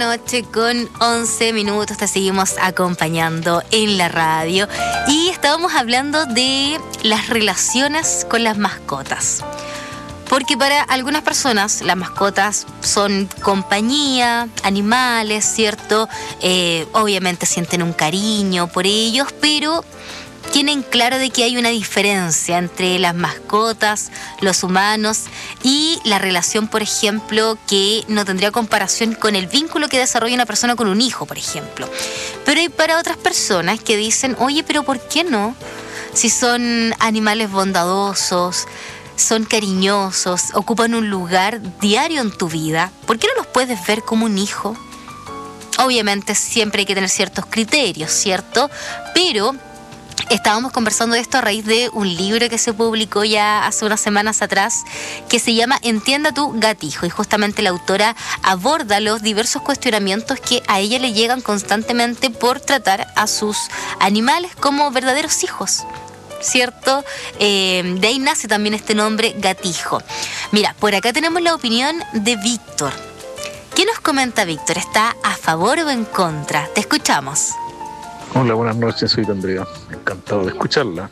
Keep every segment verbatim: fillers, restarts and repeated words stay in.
Noche con once minutos, te seguimos acompañando en la radio y estábamos hablando de las relaciones con las mascotas. Porque para algunas personas las mascotas son compañía, animales, ¿cierto? Eh, obviamente sienten un cariño por ellos, pero tienen claro de que hay una diferencia entre las mascotas, los humanos y la relación, por ejemplo, que no tendría comparación con el vínculo que desarrolla una persona con un hijo, por ejemplo. Pero hay para otras personas que dicen, oye, pero ¿por qué no? Si son animales bondadosos, son cariñosos, ocupan un lugar diario en tu vida, ¿por qué no los puedes ver como un hijo? Obviamente siempre hay que tener ciertos criterios, ¿cierto? Pero estábamos conversando de esto a raíz de un libro que se publicó ya hace unas semanas atrás que se llama Entienda tu gatijo, y justamente la autora aborda los diversos cuestionamientos que a ella le llegan constantemente por tratar a sus animales como verdaderos hijos, ¿cierto? Eh, de ahí nace también este nombre gatijo. Mira, por acá tenemos la opinión de Víctor. ¿Qué nos comenta Víctor? ¿Está a favor o en contra? Te escuchamos. Hola, buenas noches, soy Andrea, encantado de escucharla.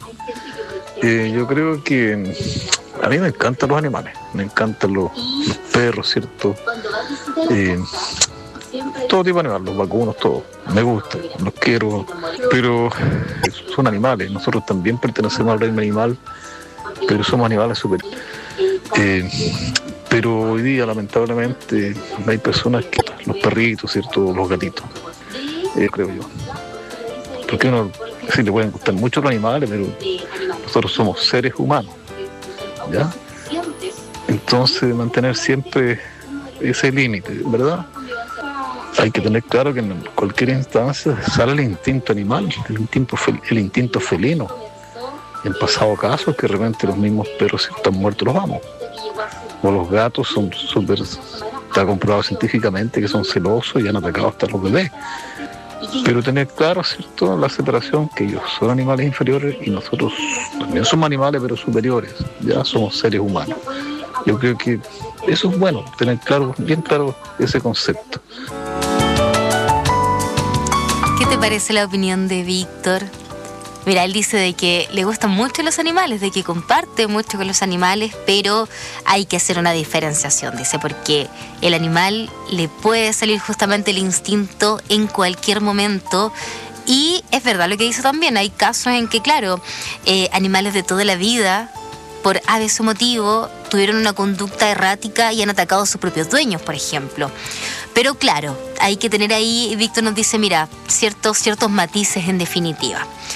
Eh, yo creo que a mí me encantan los animales, me encantan los, los perros, ¿cierto? Eh, todo tipo de animales, los vacunos, todo, me gustan, los quiero, pero son animales, nosotros también pertenecemos al reino animal, pero somos animales superiores. Eh, pero hoy día, lamentablemente, hay personas que, los perritos, ¿cierto? Los gatitos, eh, creo yo. Porque uno sí le pueden gustar mucho los animales, pero nosotros somos seres humanos, ¿ya? Entonces mantener siempre ese límite, ¿verdad? Hay que tener claro que en cualquier instancia sale el instinto animal, el instinto, fel- el instinto felino. En pasado casos que de repente los mismos perros si están muertos los vamos. O los gatos son súper, está comprobado científicamente que son celosos y han atacado hasta los bebés. Pero tener claro, ¿cierto?, la separación, que ellos son animales inferiores y nosotros también somos animales pero superiores, ya somos seres humanos. Yo creo que eso es bueno, tener claro, bien claro ese concepto. ¿Qué te parece la opinión de Víctor? Mira, él dice de que le gustan mucho los animales, de que comparte mucho con los animales, pero hay que hacer una diferenciación, dice, porque el animal le puede salir justamente el instinto en cualquier momento. Y es verdad lo que dice también, hay casos en que, claro, eh, animales de toda la vida, por a veces motivo, tuvieron una conducta errática y han atacado a sus propios dueños, por ejemplo. Pero claro, hay que tener ahí, Víctor nos dice, mira, ciertos, ciertos matices en definitiva.